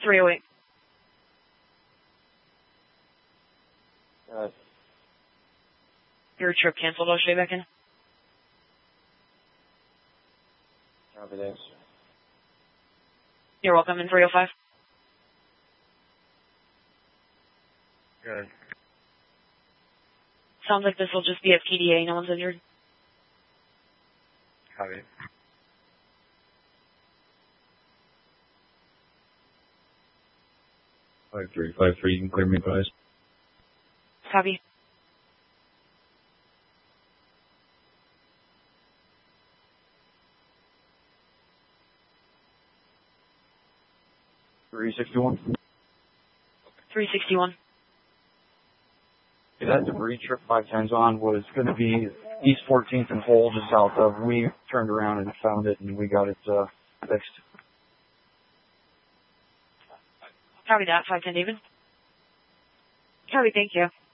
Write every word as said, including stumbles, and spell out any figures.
three oh eight. Uh, Your trip canceled. I'll show you back in. copy, thanks. You're welcome. In three oh five. Good. Sounds like this will just be a P D A. No one's injured. Copy. Five three five three. You can clear me, guys. Copy. three sixty-one. three sixty-one. That debris trip five tens on was going to be East fourteenth and Hole, just south of. We turned around and found it, and we got it uh, fixed. Copy that. five ten David. Copy. Thank you.